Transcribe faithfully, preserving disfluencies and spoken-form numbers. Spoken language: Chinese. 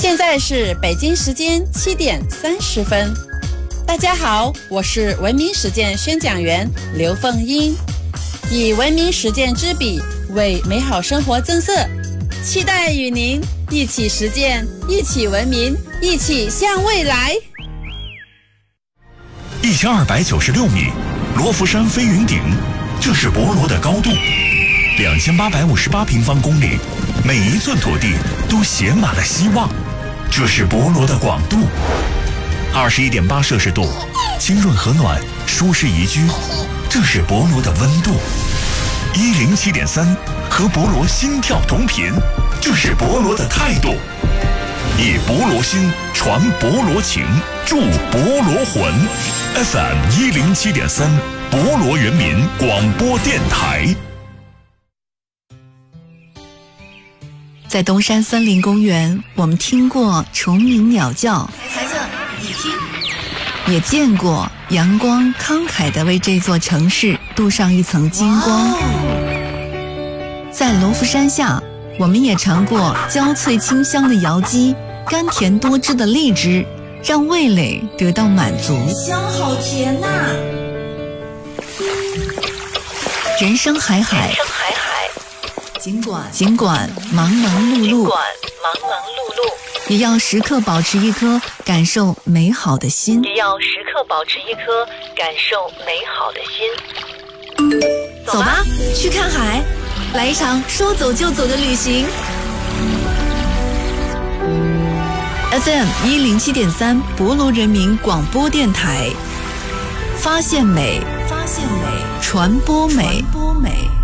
现在是北京时间七点三十分。大家好，我是文明实践宣讲员刘凤英，以文明实践之笔为美好生活增色，期待与您一起实践，一起文明，一起向未来。 一千二百九十六米，罗浮山飞云顶，这是博罗的高度。两千八百五十八平方公里，每一寸土地都写满了希望，这是博罗的广度。二十一点八摄氏度，清润和暖，舒适宜居，这是博罗的温度。一零七点三，和博罗心跳同频，这是博罗的态度。以博罗心传博罗情，助博罗魂。F M 一零七点三，博罗人民广播电台。 在东山森林公园，我们听过虫鸣鸟叫， 孩子，你听， 也见过阳光慷慨地为这座城市镀上一层金光。在罗浮山下，我们也尝过焦脆清香的瑶姬，甘甜多汁的荔枝，让味蕾得到满足。 香好甜呐、啊！ 人生海海， 人生海海， 尽管尽管忙忙碌碌， 尽管忙忙碌碌， 也要时刻保持一颗感受美好的心， 也要时刻保持一颗感受美好的心。 走吧，去看海，来一场说走就走的旅行。F M 一零七点三，博罗人民广播电台，发现美，发现美，传播美，传播美。